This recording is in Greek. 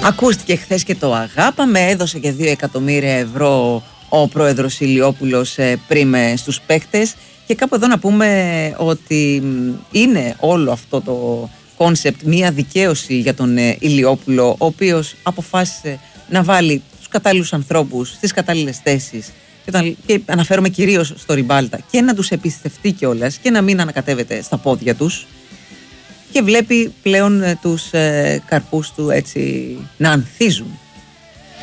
Ακούστηκε χθες και το αγάπαμε, έδωσε και 2 εκατομμύρια ευρώ ο πρόεδρος Ηλιόπουλος πριν στους παίκτες. Και κάπου εδώ να πούμε ότι είναι όλο αυτό το κόνσεπτ μία δικαίωση για τον Ηλιόπουλο, ο οποίος αποφάσισε να βάλει τους κατάλληλους ανθρώπους στις κατάλληλες θέσεις, και αναφέρομαι κυρίως στο Ριμπάλτα, και να τους εμπιστευτεί κιόλας και να μην ανακατεύεται στα πόδια τους, και βλέπει πλέον τους καρπούς του έτσι να ανθίζουν.